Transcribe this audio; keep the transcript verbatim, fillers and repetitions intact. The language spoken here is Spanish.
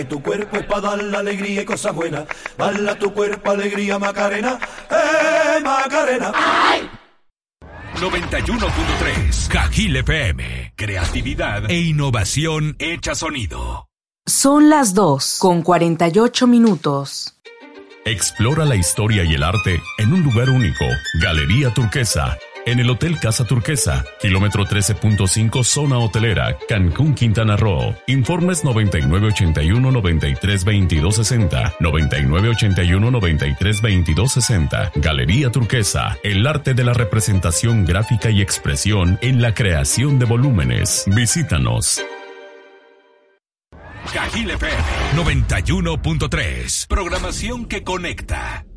Tu cuerpo es para dar la alegría y cosas buenas. Dale a tu cuerpo alegría, Macarena. ¡Eh, Macarena! ¡Ay! noventa y uno punto tres Cajil F M. Creatividad e innovación hecha sonido. Son las dos con cuarenta y ocho minutos. Explora la historia y el arte en un lugar único. Galería Turquesa. En el Hotel Casa Turquesa, kilómetro trece punto cinco, zona hotelera, Cancún, Quintana Roo. Informes noventa y nueve ochenta y uno noventa y tres veintidós sesenta, noventa y nueve ochenta y uno noventa y tres veintidós sesenta. Galería Turquesa, el arte de la representación gráfica y expresión en la creación de volúmenes. Visítanos. Cajil F M noventa y uno punto tres. Programación que conecta.